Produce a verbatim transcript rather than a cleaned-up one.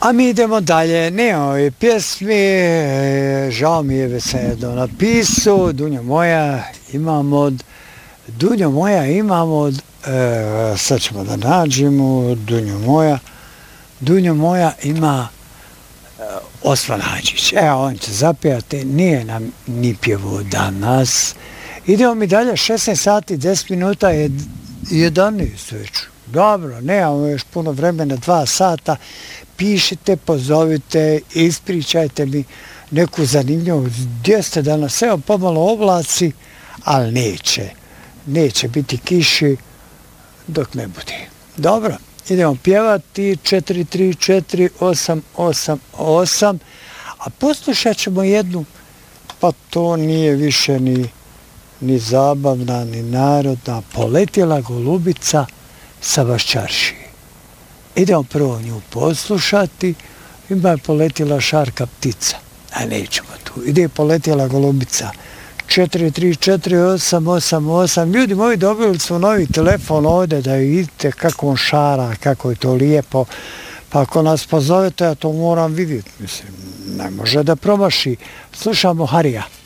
A mi idemo dalje, nemamo ove pjesmi, žao mi je već sam jedno napisao, Dunjo moja imam od, Dunjo moja imam od, e, sad ćemo da nađemo, Dunjo moja, Dunjo moja ima e, Osman Hadžić, evo on će zapijati, nije nam ni pjevo danas. Idemo mi dalje, šesnaest sati, deset minuta, jedanaest već. Dobro, nemamo još puno vremena, dva sata. Pišite, pozovite, ispričajte mi neku zanimljivost. Gdje ste danas? Evo pomalo oblaci, ali neće. Neće biti kiši dok ne bude. Dobro, idemo pjevati četiri tri četiri osam osam osam, a poslušat ćemo jednu, pa to nije više ni, ni zabavna, ni narodna. Poletjela golubica sa Vaščaršije. Idemo prvo nju poslušati, ima je poletjela šarka ptica, a nećemo tu. Ide poletjela golubica, četiri tri četiri osam osam osam. Ljudi moji, dobili smo novi telefon ovdje da vidite kako on šara, kako je to lijepo. Pa ako nas pozovete, ja to moram vidjeti. Mislim, ne može da promaši. Slušamo Harija.